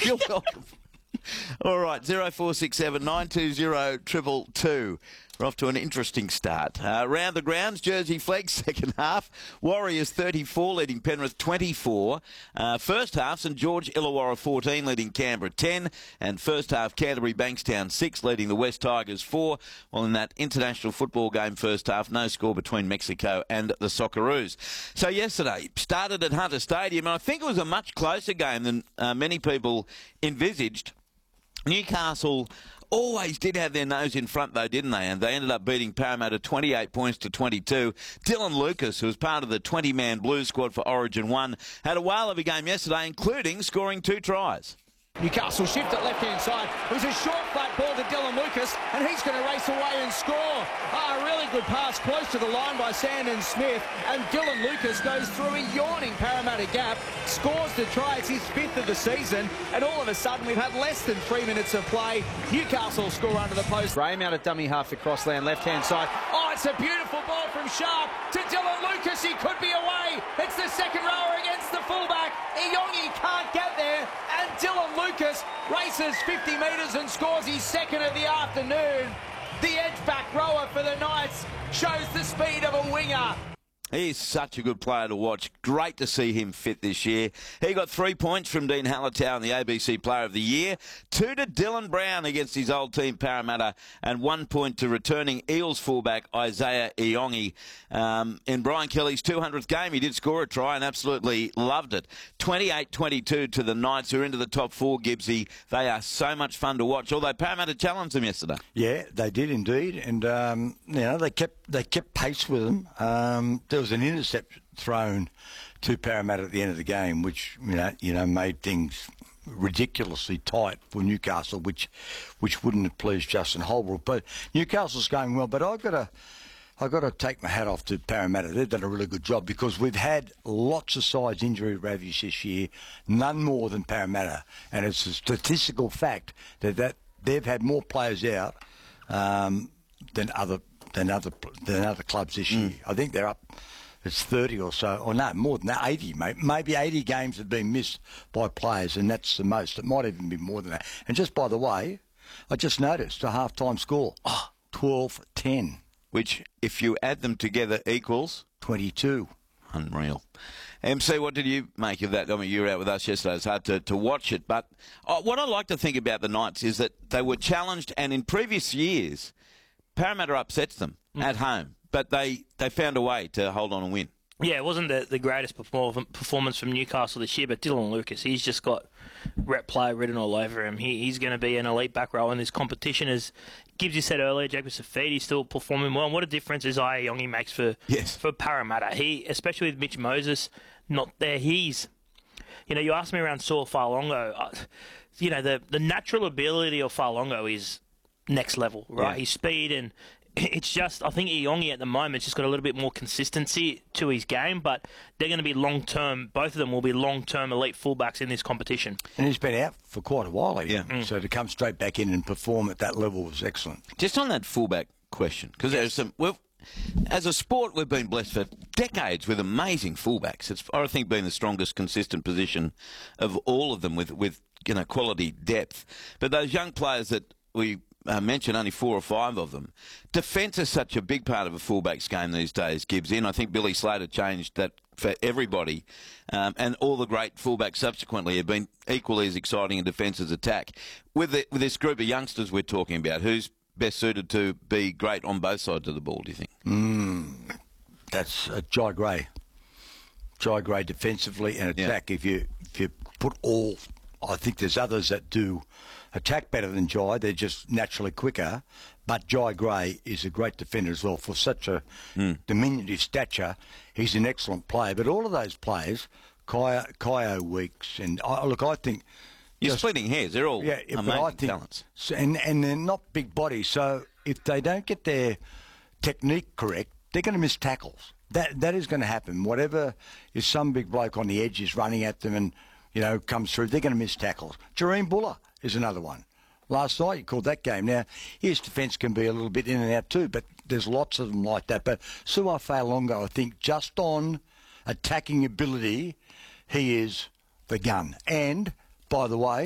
You're welcome. All right, 0467 920 222. We're off to an interesting start. Round the grounds, Jersey Flegg, second half. Warriors 34, leading Penrith 24. First half, St George Illawarra 14, leading Canberra 10. And first half, Canterbury Bankstown 6, leading the West Tigers 4. Well, in that international football game first half, no score between Mexico and the Socceroos. So yesterday, started at Hunter Stadium, and I think it was a much closer game than many people envisaged. Newcastle always did have their nose in front, though, didn't they? And they ended up beating Parramatta 28 points to 22. Dylan Lucas, who was part of the 20-man Blues squad for Origin 1, had a whale of a game yesterday, including scoring 2 tries. Newcastle shift at left-hand side. It was a short flat ball to Dylan Lucas, and he's going to race away and score. A really good pass close to the line by Sandon Smith, and Dylan Lucas goes through a yawning Parramatta gap, scores the try. It's his 5th of the season, and all of a sudden we've had less than 3 minutes of play. Newcastle score under the post. Graham out at dummy half for Crossland, left-hand side. Oh, it's a beautiful ball from Sharp to Dylan Lucas. He could be away. It's the second rower against the fullback. Iongi can't get there, and Dylan Lucas races 50 metres and scores his second of the afternoon. The edge back rower for the Knights shows the speed of a winger. He's such a good player to watch. Great to see him fit this year. He got 3 points from Dean Hallertau in the ABC Player of the Year, 2 to Dylan Brown against his old team Parramatta, and 1 point to returning Eels fullback Isaiah Iongi. In Brian Kelly's 200th game, he did score a try and absolutely loved it. 28-22 to the Knights, who are into the top 4, Gibbsy. They are so much fun to watch, although Parramatta challenged them yesterday. Yeah, they did indeed, and they kept pace with them. There was an intercept thrown to Parramatta at the end of the game, which made things ridiculously tight for Newcastle, which wouldn't have pleased Justin Holbrook. But Newcastle's going well. But I've got to take my hat off to Parramatta. They've done a really good job because we've had lots of sides injury ravaged this year, none more than Parramatta, and it's a statistical fact that they've had more players out than other clubs this year. I think they're up. It's 30 or so, or no, more than that, 80, mate. Maybe 80 games have been missed by players, and that's the most. It might even be more than that. And just by the way, I just noticed a half-time score, 12-10. Which, if you add them together, equals? 22. Unreal. MC, what did you make of that? I mean, you were out with us yesterday. It's hard to watch it. But what I like to think about the Knights is that they were challenged, and in previous years, Parramatta upsets them at home. But they found a way to hold on and win. Yeah, it wasn't the greatest performance from Newcastle this year, but Dylan Lucas, he's just got rep play written all over him. He's going to be an elite back row in this competition. As Gibbsy said earlier, Jacob Safidi still performing well. And what a difference Isaiah Iongi makes for Parramatta. He, especially with Mitch Moses not there, you asked me around Saul Falongo. The natural ability of Falongo is next level, right? Yeah. His speed, and it's just, I think Iongi at the moment has just got a little bit more consistency to his game, but they're going to be long-term, both of them will be long-term elite fullbacks in this competition. And he's been out for quite a while, so to come straight back in and perform at that level was excellent. Just on that fullback question, because there's as a sport, we've been blessed for decades with amazing fullbacks. It's, I think, been the strongest consistent position of all of them with quality depth. But those young players that we mentioned, only 4 or 5 of them. Defence is such a big part of a fullback's game these days, Gibbs. I think Billy Slater changed that for everybody, and all the great fullbacks subsequently have been equally as exciting in defence as attack. With this group of youngsters we're talking about, who's best suited to be great on both sides of the ball, do you think? That's Jai Gray. Jai Gray defensively and attack. Yeah. If you put all, I think there's others that do attack better than Jai. They're just naturally quicker. But Jai Gray is a great defender as well. For such a diminutive stature, he's an excellent player. But all of those players, Kyo Weeks, and I think... You're splitting hairs. They're all amazing talents. And they're not big bodies. So if they don't get their technique correct, they're going to miss tackles. That is going to happen. Whatever, if some big bloke on the edge is running at them and comes through, they're going to miss tackles. Jareen Buller is another one. Last night you called that game. Now, his defence can be a little bit in and out too, but there's lots of them like that. But Sua Falongo, I think, just on attacking ability, he is the gun. And, by the way,